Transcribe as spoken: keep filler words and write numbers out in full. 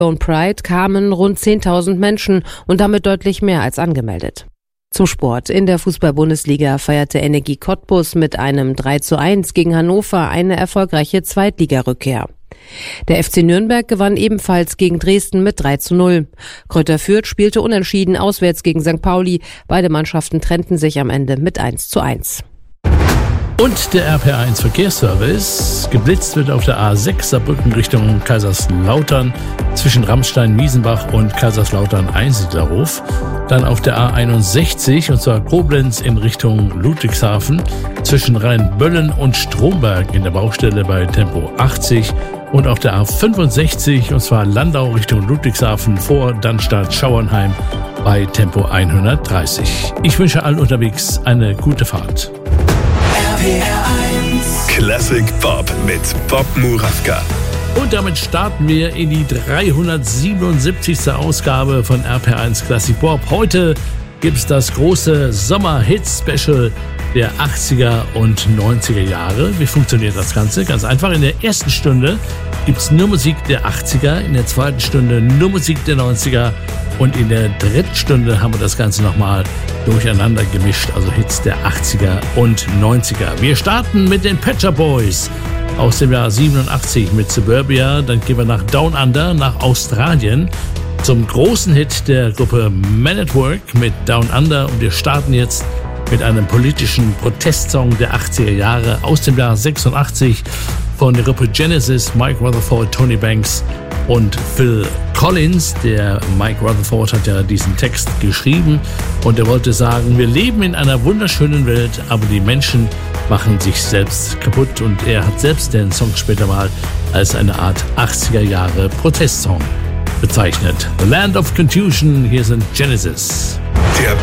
und Pride kamen rund zehntausend Menschen und damit deutlich mehr als angemeldet. Zum Sport. In der Fußball-Bundesliga feierte Energie Cottbus mit einem drei zu eins gegen Hannover eine erfolgreiche Zweitligarückkehr. Der F C Nürnberg gewann ebenfalls gegen Dresden mit drei zu null. Kräuter Fürth spielte unentschieden auswärts gegen Sankt Pauli. Beide Mannschaften trennten sich am Ende mit eins zu eins. Und der R P R eins Verkehrsservice. Geblitzt wird auf der A sechs Saarbrücken Richtung Kaiserslautern zwischen Ramstein-Miesenbach und Kaiserslautern-Einsiedlerhof. Dann auf der A einundsechzig, und zwar Koblenz in Richtung Ludwigshafen zwischen Rheinböllen und Stromberg in der Baustelle bei Tempo achtzig. Und auf der A fünfundsechzig, und zwar Landau Richtung Ludwigshafen vor Dannstadt-Schauernheim bei Tempo hundertdreißig. Ich wünsche allen unterwegs eine gute Fahrt. R P R eins Classic Pop mit Bob Murawka. Und damit starten wir in die dreihundertsiebenundsiebzigste Ausgabe von R P R eins Classic Pop. Heute gibt es das große Sommer-Hit-Special der achtziger und neunziger Jahre. Wie funktioniert das Ganze? Ganz einfach. In der ersten Stunde gibt es nur Musik der achtziger, in der zweiten Stunde nur Musik der neunziger und in der dritten Stunde haben wir das Ganze nochmal durcheinander gemischt, also Hits der achtziger und neunziger. Wir starten mit den Pet Shop Boys aus dem Jahr siebenundachtzig mit Suburbia, dann gehen wir nach Down Under, nach Australien, zum großen Hit der Gruppe Men at Work mit Down Under, und wir starten jetzt mit einem politischen Protestsong der achtziger Jahre aus dem Jahr sechsundachtzig von der Gruppe Genesis, Mike Rutherford, Tony Banks und Phil Collins. Der Mike Rutherford hat ja diesen Text geschrieben und er wollte sagen, wir leben in einer wunderschönen Welt, aber die Menschen machen sich selbst kaputt, und er hat selbst den Song später mal als eine Art achtziger Jahre Protestsong bezeichnet. The Land of Confusion, hier sind Genesis. Der